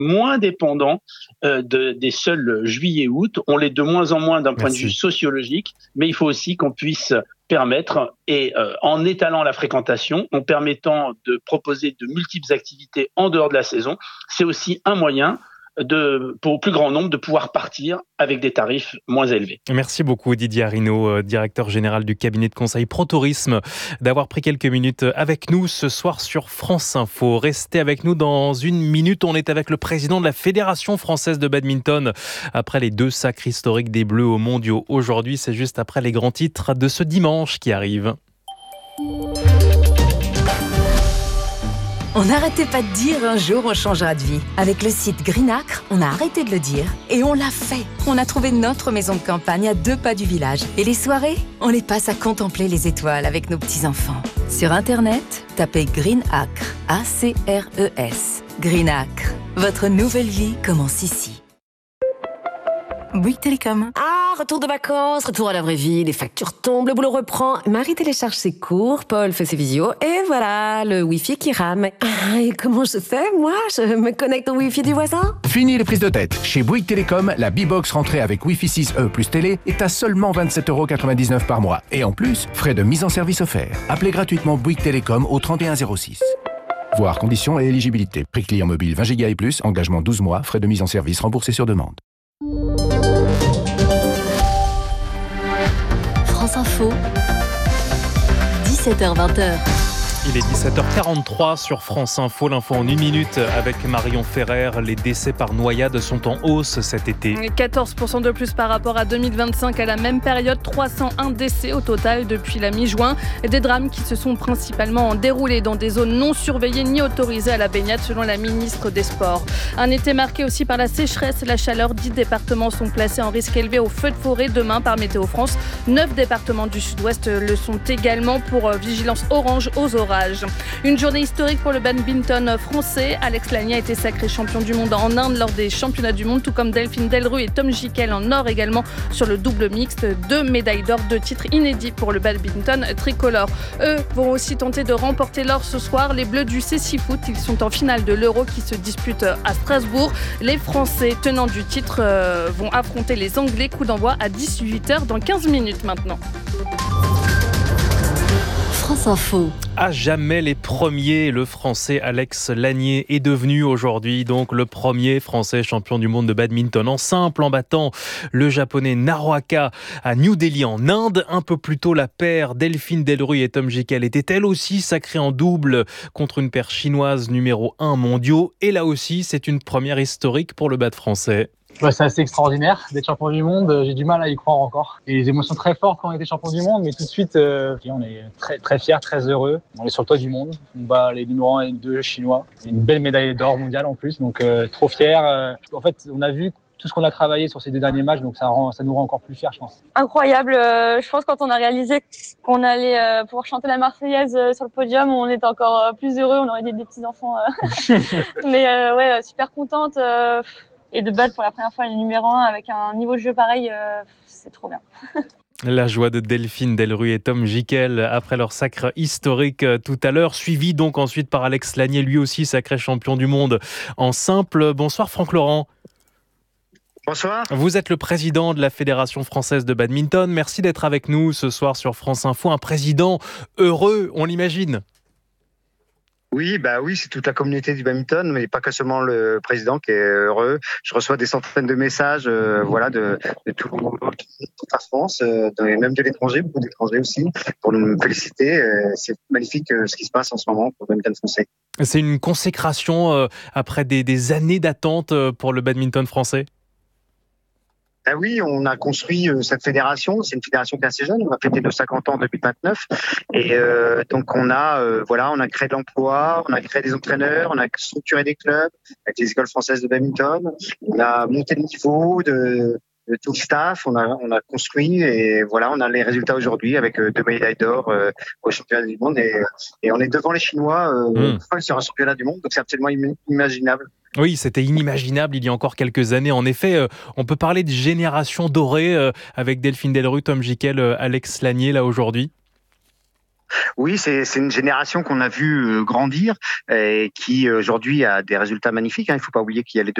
moins dépendants des seuls juillet-août. On l'est de moins en moins d'un point de vue sociologique, mais il faut aussi qu'on puisse permettre, et en étalant la fréquentation, en permettant de proposer de multiples activités en dehors de la saison, c'est aussi un moyen pour le plus grand nombre de pouvoir partir avec des tarifs moins élevés. Merci beaucoup Didier Arinaud, directeur général du cabinet de conseil ProTourisme, d'avoir pris quelques minutes avec nous ce soir sur France Info. Restez avec nous dans une minute. On est avec le président de la Fédération française de badminton. Après les 2 sacres historiques des Bleus aux mondiaux aujourd'hui, c'est juste après les grands titres de ce dimanche qui arrivent. On n'arrêtait pas de dire un jour on changera de vie. Avec le site Greenacre, on a arrêté de le dire et on l'a fait. On a trouvé notre maison de campagne à 2 pas du village. Et les soirées, on les passe à contempler les étoiles avec nos petits-enfants. Sur Internet, tapez Greenacre, A-C-R-E-S. Greenacre, votre nouvelle vie commence ici. Bouygues Télécom. Ah, retour de vacances, retour à la vraie vie, les factures tombent, le boulot reprend. Marie télécharge ses cours, Paul fait ses visios, et voilà, le Wi-Fi qui rame. Ah, et comment je fais, moi? Je me connecte au Wi-Fi du voisin? Fini les prises de tête. Chez Bouygues Télécom, la B-Box rentrée avec Wi-Fi 6E plus télé est à seulement 27,99€ par mois. Et en plus, frais de mise en service offerts. Appelez gratuitement Bouygues Télécom au 3106. Voir conditions et éligibilité. Prix client mobile 20 Go et plus, engagement 12 mois, frais de mise en service remboursés sur demande. France Info, 17h-20h. Il est 17h43 sur France Info, l'info en 1 minute avec Marion Ferrer. Les décès par noyade sont en hausse cet été. 14% de plus par rapport à 2025 à la même période, 301 décès au total depuis la mi-juin. Des drames qui se sont principalement déroulés dans des zones non surveillées ni autorisées à la baignade selon la ministre des Sports. Un été marqué aussi par la sécheresse et la chaleur. 10 départements sont placés en risque élevé au feu de forêt demain par Météo France. 9 départements du sud-ouest le sont également pour vigilance orange aux orages. Une journée historique pour le badminton français. Alex Lanier a été sacré champion du monde en Inde lors des championnats du monde, tout comme Delphine Delrue et Tom Gickel en or également sur le double mixte. 2 médailles d'or, 2 titres inédits pour le badminton tricolore. Eux vont aussi tenter de remporter l'or ce soir. Les Bleus du CC Foot, ils sont en finale de l'Euro qui se dispute à Strasbourg. Les Français tenants du titre vont affronter les Anglais. Coup d'envoi à 18h dans 15 minutes maintenant. France Info. À jamais les premiers, le Français Alex Lanier est devenu aujourd'hui donc le premier Français champion du monde de badminton en simple en battant le Japonais Naruhaka à New Delhi en Inde. Un peu plus tôt, la paire Delphine Delrue et Tom Gickel était elle aussi sacrée en double contre une paire chinoise numéro 1 mondiaux. Et là aussi, c'est une première historique pour le bad français. Ouais, c'est assez extraordinaire d'être champion du monde. J'ai du mal à y croire encore. Et les émotions très fortes quand on était champion du monde, mais tout de suite, on est très, très fiers, très heureux. On est sur le toit du monde. On bat les numéros 1 et 2 chinois. Une belle médaille d'or mondiale en plus, donc trop fiers. En fait, on a vu tout ce qu'on a travaillé sur ces 2 derniers matchs, donc ça nous rend encore plus fiers, je pense. Incroyable. Je pense quand on a réalisé qu'on allait pouvoir chanter la Marseillaise sur le podium, on était encore plus heureux. On aurait dit des petits-enfants. Mais ouais, super contente. Et de battre pour la première fois le numéro 1 avec un niveau de jeu pareil, c'est trop bien. La joie de Delphine Delrue et Tom Gickel après leur sacre historique tout à l'heure, suivi donc ensuite par Alex Lanier, lui aussi sacré champion du monde en simple. Bonsoir Franck Laurent. Bonsoir. Vous êtes le président de la Fédération française de badminton. Merci d'être avec nous ce soir sur France Info. Un président heureux, on l'imagine. Oui, c'est toute la communauté du badminton, mais pas que seulement le président qui est heureux. Je reçois des centaines de messages, de toute la France, et même de l'étranger, beaucoup d'étrangers aussi, pour nous féliciter. C'est magnifique ce qui se passe en ce moment pour le badminton français. C'est une consécration après des années d'attente pour le badminton français. Ah oui, on a construit cette fédération. C'est une fédération qui est assez jeune. On va fêter nos 50 ans en 2029. Et donc on a créé de l'emploi, on a créé des entraîneurs, on a structuré des clubs avec les écoles françaises de badminton. On a monté le niveau de tout le staff. On a construit et voilà, on a les résultats aujourd'hui avec 2 médailles d'or au championnat du monde et on est devant les Chinois sur un championnat du monde. Donc c'est absolument inimaginable. Oui, c'était inimaginable il y a encore quelques années. En effet, on peut parler de génération dorée avec Delphine Delrue, Tom Gickel, Alex Lanier là aujourd'hui. Oui, c'est une génération qu'on a vu grandir et qui aujourd'hui a des résultats magnifiques. Il ne faut pas oublier qu'il y a les deux